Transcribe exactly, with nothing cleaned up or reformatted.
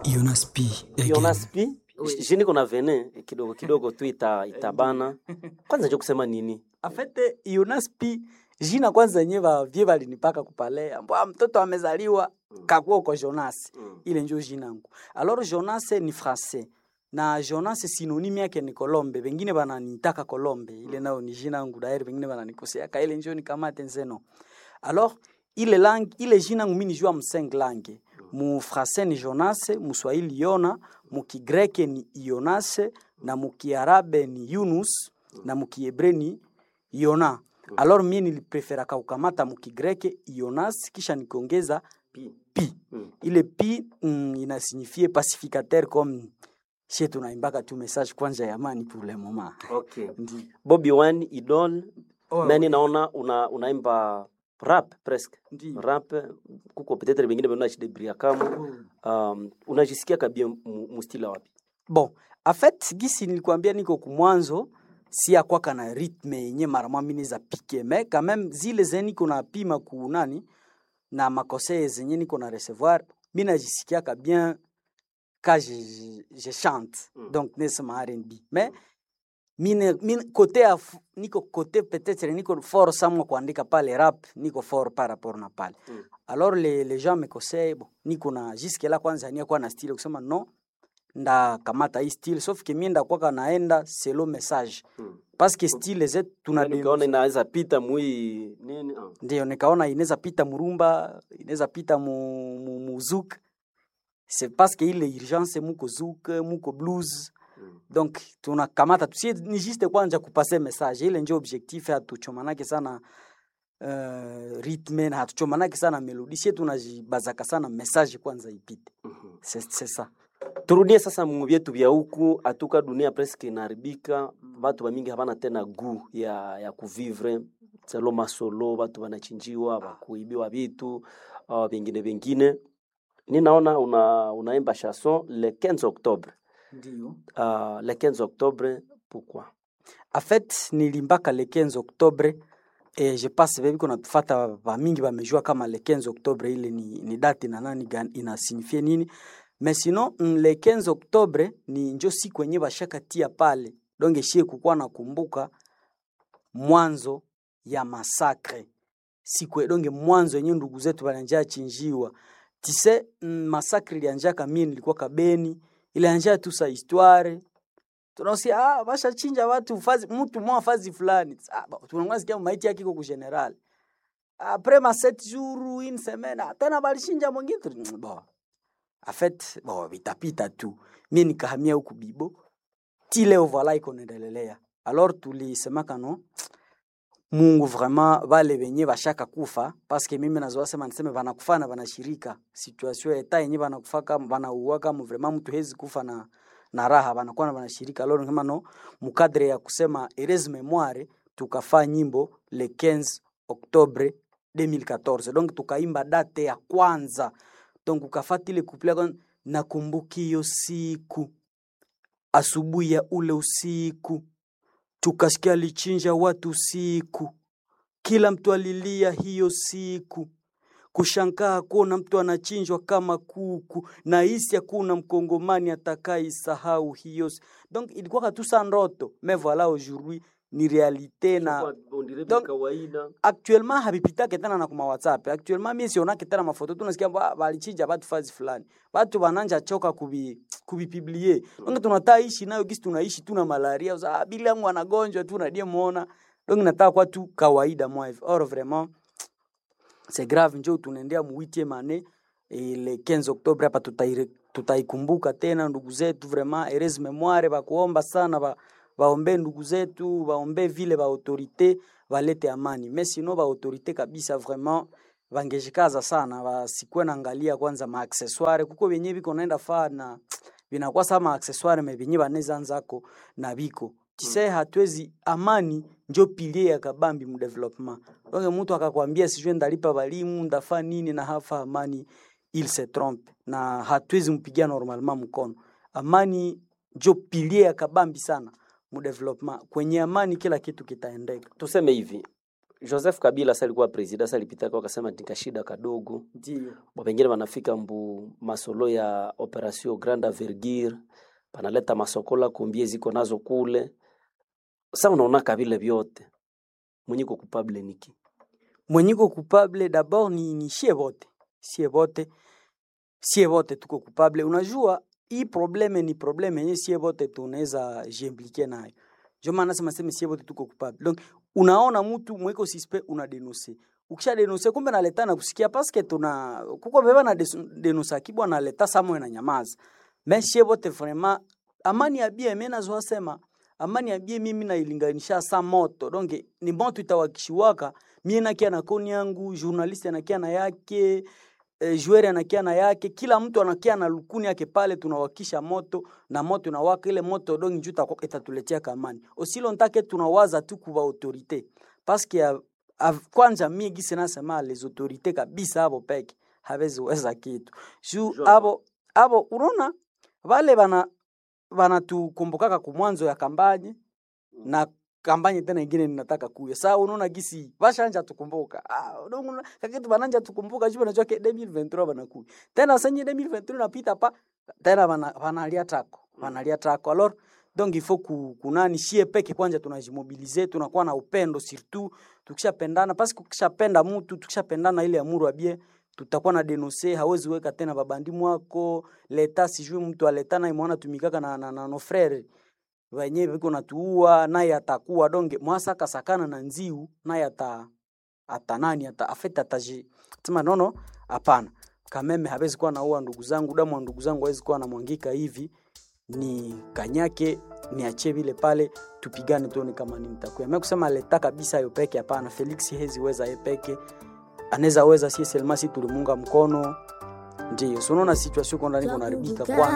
Jonas P. Jonas P. Jini kuna vene kidogo kidogo tu ita itabana. Kwanza nje kusema nini? Afete Jonas P. Jina kwanza nyewe vie balinipaka kupalea. Mbwa mtoto amezaliwa kakuwa kwa Jonas. Mm. Ile ndio jina yangu. Alors Jonas ni français. Na Jonas synonyme yake ni Colombe. Wengine bananitaka Colombe. Ile nao ni jina yangu dairi, wengine bananikosea. Ka ile ndio ni kama tenzeno. Alors ile langue, ile jina yangu mimi nijua mseng langue. Mu français ni Jonas, mu Swahili Yona, mu Kigreke ni Jonas, na mu Kiarabe ni Yunus, na mu Kiebre ni Yona. Alors mimi niliprefera kukamata mu Kigreke Jonas kisha nikaongeza P. P. Mm. Ile P mm, ina signifie pacificateur, comme chez tunaimbaka tu message kwanza ya amani pour le moment. Okay. Ndi. Bobby Wine Idol. Oh, Nani okay. naona una unaimba rap presque. Ndi. Rap kuko peut-être wengine bwana chidebria kama um, unajisikia kabia mustila wapi? Bon, en fait gisi nilikwambia niko kumwanzo si akwaka na rythme yenye mara mwa mimi za pique, mais quand même zile zeni kuna pima ku nani na makose zenye niko na recevoir, mimi najisikia ka bien quand je, je chante. Mm. Donc nesema R and B. Mais mine mine côté af, niko côté peut-être niko fort samwa kuandika pale rap, niko fort par rapport na pale. Mm. Alors les les gens me conseillent bon, niko na jusque là kwanza ni kwa na style kusema non nda kamata hii style, sauf que mimi ndakuwa naenda selo message. Mm. Parce que style zetu tuna nikaona inaweza pita mui nini ah. Ndio nikaona inaweza pita murumba, inaweza pita mu, mu, mu zouk. C'est parce que ile urgence muko zouk, muko blues. Mm. Donc tunakamata tusie ni juste kwanza kupase message. Ile ndio objectif ya tuchomanake sana uh, rythme na tuchomanake sana melody. Sie tunajibazaka sana message kwanza ipite. Mm-hmm. C'est c'est ça. Turudie sasa mu vyetu vya huku, atuka dunia presque inaribika, watu wa mingi habana tena gu ya ya kuvivre, selo masolo, watu wanachinjiwa, wakuibiwa vitu, uh, vingine vingine. Ni naona una unaimba chanson le quinze octobre. Ndio. Uh, le quinze octobre, pourquoi? En fait, nilimbaka le quinze octobre et je pense vevi kuna tufata ba mingi bamejua kama le quinze octobre ile ni ni date na nani ina signifie nini. Mais sinon le quinze octobre ni njo siku yenye bashaka tia pale. Donc shie kukua na kumbuka mwanzo ya masakre. Siku donge mwanzo yenye ndugu zetu balanja chinjiwa. Tise masakre ilianja kama nilikuwa kabeni, ilianja tu sa histoire. Tunaosia ah basha chinja watu fazi mtu mwa fazi fulani. Ah tunamwasikia maiti yake iko ku general. Après ma sept jours une semaine tena balishinja mwingine. Bon. En fait, bon, vitapita tu. Mimi nikahamia huku Bibo. Ti leo voilà iko naendelea. Alors tulisemaka no. Mungu vraiment wale wenye bashaka kufa parce que mimi nazoa sema niseme banakufa na banashirika. Situation eta yenye banakufa kama banauwa kama vraiment mtu hezi kufa na na raha banakuwa na banashirika. Alors kama no mukadre ya kusema ereze memoire tukafanya nyimbo le quinze octobre deux mille quatorze. Donc tukaimba date ya kwanza. Donc ukafati ile couple nakumbuki hiyo siku asubuhi ya ule usiku tukasikia lichinja watu siku, kila mtu alilia hiyo siku, kushangaa kuona mtu anachinjwa kama kuku, na hisi hakuna mkongomani atakaisahau hiyo. Donc ilikuwa tu sa ndoto, mais voilà aujourd'hui ni réalité na donc kawaida. Actuellement habipita ketana na kuma WhatsApp. Actuellement mimi siona ketana mafoto tu nasikia balichinja watu fazi fulani. Watu bananja choka kubi kubipublier. Donc tunataka ishi nayo gisi tunaishi tuna malaria, uza bila yangu anagonjwa tu na die muona. Donc nataka kwa tu kawaida moi. Or vraiment c'est grave, njoo tunaendea mu huitième année et le quinze octobre hapa tutai tutaikumbuka tena ndugu zetu, vraiment heureuse mémoire, bakuomba sana ba waombe ndugu zetu, waombe vile ba autorité walete amani. Mais sinon ba autorité kabisa vraiment wangejikaza sana, wasikwe naangalia kwanza ma accessoire kuko wenyewe biko naenda fa na binakuwa sama accessoire me benye baneza nzako na biko. Tise hatuwezi amani njo pilier ya kabambi mu development. Donc mtu akakwambia sijui ndalipa walimu ndafa nini na hafa amani, il se trompe. Na hatuwezi mpigia normalement mkono. Amani njo pilier ya kabambi sana mu development. Kwenye amani kila kitu kitaendeka. Tuseme hivi, Joseph Kabila sasa alikuwa president, sasa alipita kwa akasema nikashida kadogo. Ndio. Wengine wanafika mbu masolo ya operation grande envergure, panaleta masokola kumbie ziko nazo kule. Sasa unaona kabila vyote. Mwenyiko kupable niki. Mwenyiko kupable d'abord ni ni sie wote. Sie wote. Sie wote tuko kupable. Unajua hii probleme ni probleme yenye sie wote tunaweza jimpliquer nayo. Jo maana nasema sema sie wote tuko kupable. Donc unaona mtu mweko suspect una denoncer. Ukisha denoncer kumbe naleta na kusikia parce que tuna kuko beba na denoncer kibwa na leta samwe na nyamaza. Mais sie wote vraiment amani ya bia mena zo sema amani ya bia mimi na ilinganisha sa moto. Donc ni moto itawakishiwaka mimi na kia na koni yangu, journaliste na kia na yake, e, joueur anakia na yake, kila mtu anakia na lukuni yake pale tunawakisha moto na moto na waka ile moto dongi juta kwa itatuletea kamani. Osilo ntake tunawaza tu kwa autorité parce que kwanza mimi gisi nasema les autorités kabisa hapo peke hawezi weza kitu. Ju abo abo unaona wale bana bana tukumbukaka kumwanzo ya kampanye na kampanye tena nyingine ninataka kuya. Sasa unaona gisi bashanja tukumbuka. Ah unaona kakitu bananja tukumbuka jibu najua ke elfu mbili na ishirini na tatu banakuya. Tena sasa elfu mbili na ishirini na tatu napita pa tena bana banalia tako. Banalia tako. Alors donc il faut ku kunani shie peke kwanza tunajimobiliser, tunakuwa na upendo surtout tukishapendana parce que ukishapenda mtu tukishapendana ile amuru abie tutakuwa na denoncer, hawezi weka tena babandi mwako leta sijui mtu aletana imeona tumikaka na na, na no frere wenyewe biko natuua naye atakuwa donge mwasa kasakana na nziu naye ata atanani ata afeta taji sema nono hapana kameme hawezi kuwa naua ndugu zangu damu wa ndugu zangu hawezi kuwa na mwangika hivi ni kanyake niache vile pale tupigane tuone kama ni mtakuwa mimi kusema leta kabisa hiyo peke hapana Felix hezi weza yeye peke anaweza weza si selma si tulimunga mkono ndio unaona situation kwa ndani kuna haribika kwa